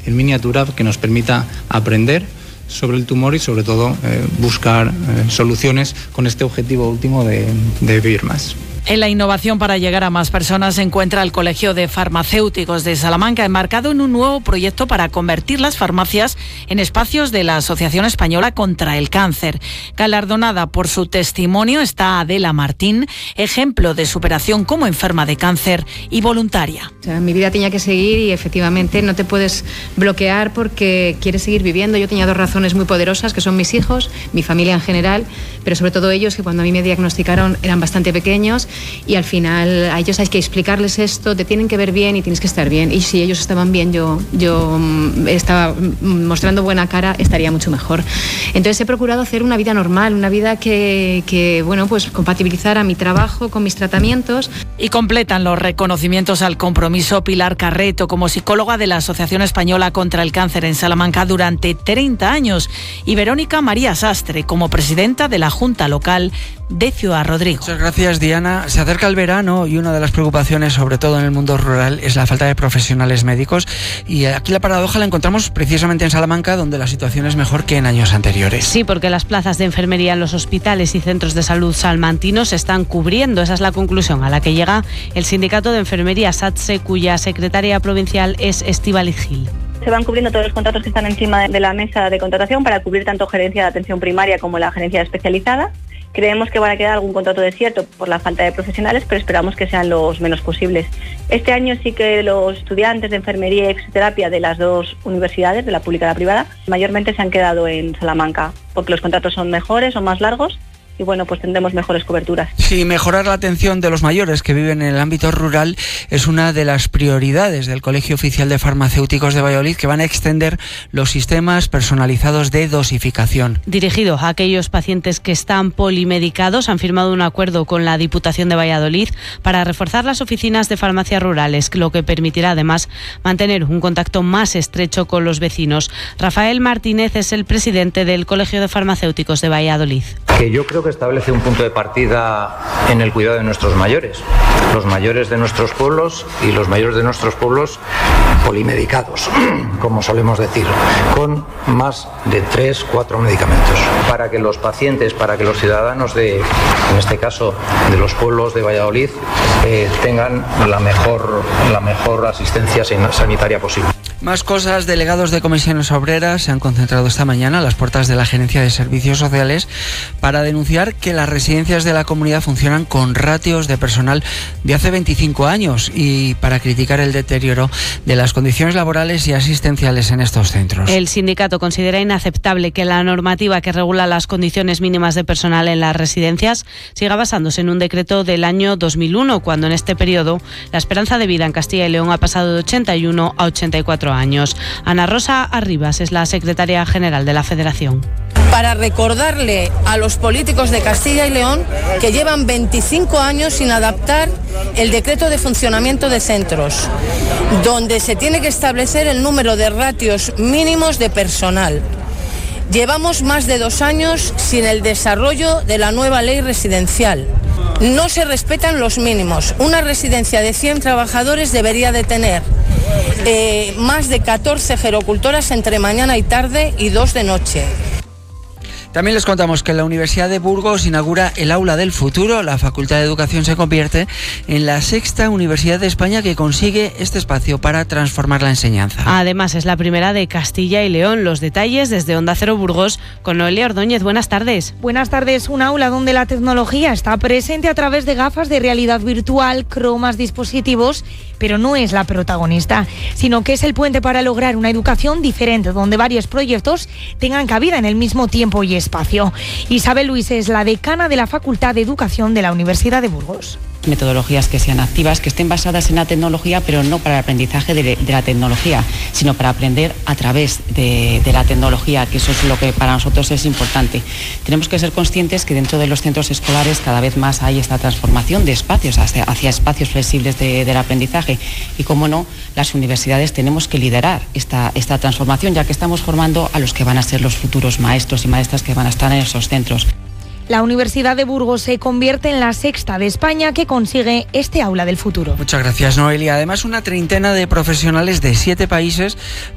en miniatura que nos permita aprender sobre el tumor y sobre todo buscar soluciones con este objetivo último de vivir más. En la innovación para llegar a más personas se encuentra el Colegio de Farmacéuticos de Salamanca, enmarcado en un nuevo proyecto para convertir las farmacias en espacios de la Asociación Española contra el Cáncer. Galardonada por su testimonio está Adela Martín, ejemplo de superación como enferma de cáncer y voluntaria. O sea, mi vida tenía que seguir y efectivamente no te puedes bloquear porque quieres seguir viviendo. Yo tenía dos razones muy poderosas, que son mis hijos, mi familia en general, pero sobre todo ellos, que cuando a mí me diagnosticaron eran bastante pequeños. Y al final a ellos hay que explicarles esto, te tienen que ver bien y tienes que estar bien. Y si ellos estaban bien, yo estaba mostrando buena cara, estaría mucho mejor. Entonces he procurado hacer una vida normal, una vida que bueno, pues compatibilizara mi trabajo con mis tratamientos. Y completan los reconocimientos al compromiso Pilar Carreto como psicóloga de la Asociación Española contra el Cáncer en Salamanca durante 30 años y Verónica María Sastre como presidenta de la Junta Local de Ciudad Rodrigo. Muchas gracias, Diana. Se acerca el verano y una de las preocupaciones, sobre todo en el mundo rural, es la falta de profesionales médicos. Y aquí la paradoja la encontramos precisamente en Salamanca, donde la situación es mejor que en años anteriores. Sí, porque las plazas de enfermería en los hospitales y centros de salud salmantinos se están cubriendo. Esa es la conclusión a la que llega el sindicato de enfermería SATSE, cuya secretaria provincial es Estíbaliz Gil. Se van cubriendo todos los contratos que están encima de la mesa de contratación para cubrir tanto gerencia de atención primaria como la gerencia especializada. Creemos que van a quedar algún contrato desierto por la falta de profesionales, pero esperamos que sean los menos posibles. Este año sí que los estudiantes de enfermería y exoterapia de las dos universidades, de la pública y la privada, mayormente se han quedado en Salamanca, porque los contratos son mejores, son más largos. Y bueno, pues tendremos mejores coberturas. Sí, mejorar la atención de los mayores que viven en el ámbito rural es una de las prioridades del Colegio Oficial de Farmacéuticos de Valladolid, que van a extender los sistemas personalizados de dosificación. Dirigido a aquellos pacientes que están polimedicados, han firmado un acuerdo con la Diputación de Valladolid para reforzar las oficinas de farmacia rurales, lo que permitirá además mantener un contacto más estrecho con los vecinos. Rafael Martínez es el presidente del Colegio de Farmacéuticos de Valladolid. Que yo creo que establece un punto de partida en el cuidado de nuestros mayores, los mayores de nuestros pueblos y los mayores de nuestros pueblos polimedicados, como solemos decir, con más de 3-4 medicamentos, para que los pacientes, para que los ciudadanos en este caso de los pueblos de Valladolid, tengan la mejor asistencia sanitaria posible. Más cosas. Delegados de comisiones obreras se han concentrado esta mañana a las puertas de la Gerencia de Servicios Sociales para denunciar que las residencias de la comunidad funcionan con ratios de personal de hace 25 años y para criticar el deterioro de las condiciones laborales y asistenciales en estos centros. El sindicato considera inaceptable que la normativa que regula las condiciones mínimas de personal en las residencias siga basándose en un decreto del año 2001, cuando en este periodo la esperanza de vida en Castilla y León ha pasado de 81 a 84 años. Ana Rosa Arribas es la secretaria general de la Federación. Para recordarle a los políticos de Castilla y León que llevan 25 años sin adaptar el decreto de funcionamiento de centros, donde se tiene que establecer el número de ratios mínimos de personal. Llevamos más de 2 años sin el desarrollo de la nueva ley residencial. No se respetan los mínimos. Una residencia de 100 trabajadores debería de tener más de 14 gerocultoras entre mañana y tarde y 2 de noche. También les contamos que la Universidad de Burgos inaugura el Aula del Futuro. La Facultad de Educación se convierte en la 6ª universidad de España que consigue este espacio para transformar la enseñanza. Además, es la primera de Castilla y León. Los detalles desde Onda Cero Burgos con Noelia Ordóñez. Buenas tardes. Buenas tardes. Un aula donde la tecnología está presente a través de gafas de realidad virtual, cromas, dispositivos, pero no es la protagonista, sino que es el puente para lograr una educación diferente, donde varios proyectos tengan cabida en el mismo tiempo y espacio. Isabel Luis es la decana de la Facultad de Educación de la Universidad de Burgos. Metodologías que sean activas, que estén basadas en la tecnología, pero no para el aprendizaje de la tecnología, sino para aprender a través de la tecnología, que eso es lo que para nosotros es importante. Tenemos que ser conscientes que dentro de los centros escolares cada vez más hay esta transformación de espacios hacia espacios flexibles del aprendizaje y, como no, las universidades tenemos que liderar esta transformación, ya que estamos formando a los que van a ser los futuros maestros y maestras que van a estar en esos centros. La Universidad de Burgos se convierte en la 6ª de España que consigue este Aula del Futuro. Muchas gracias, Noelia. Además, una treintena de profesionales de 7 países